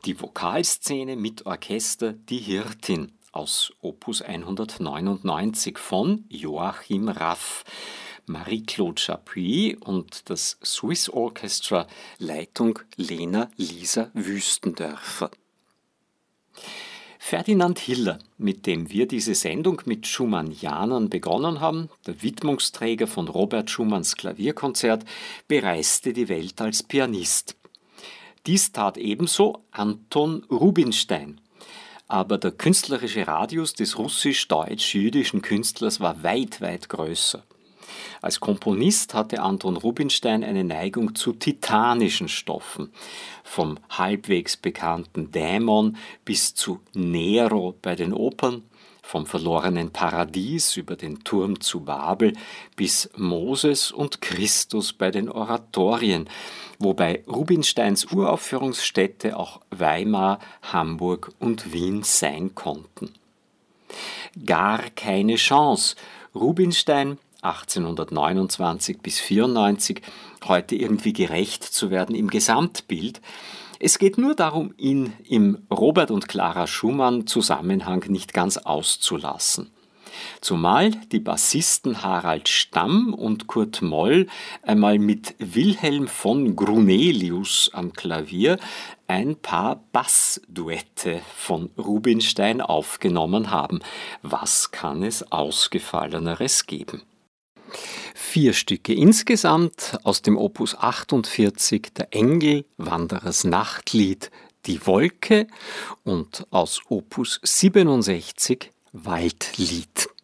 Die Vokalszene mit Orchester Die Hirtin aus Opus 199 von Joachim Raff, Marie-Claude Chapuis und das Swiss Orchestra, Leitung Lena Lisa Wüstendörfer. Ferdinand Hiller, mit dem wir diese Sendung mit Schumannianern begonnen haben, der Widmungsträger von Robert Schumanns Klavierkonzert, bereiste die Welt als Pianist. Dies tat ebenso Anton Rubinstein. Aber der künstlerische Radius des russisch-deutsch-jüdischen Künstlers war weit, weit größer. Als Komponist hatte Anton Rubinstein eine Neigung zu titanischen Stoffen, vom halbwegs bekannten Dämon bis zu Nero bei den Opern, vom verlorenen Paradies über den Turm zu Babel bis Moses und Christus bei den Oratorien, wobei Rubinsteins Uraufführungsstätte auch Weimar, Hamburg und Wien sein konnten. Gar keine Chance. Rubinstein 1829 bis 1894, heute irgendwie gerecht zu werden im Gesamtbild. Es geht nur darum, ihn im Robert und Clara Schumann Zusammenhang nicht ganz auszulassen. Zumal die Bassisten Harald Stamm und Kurt Moll einmal mit Wilhelm von Grunelius am Klavier ein paar Bassduette von Rubinstein aufgenommen haben. Was kann es Ausgefalleneres geben? 4 Stücke insgesamt aus dem Opus 48, der Engel, Wanderers Nachtlied, Die Wolke und aus Opus 67, Waldlied.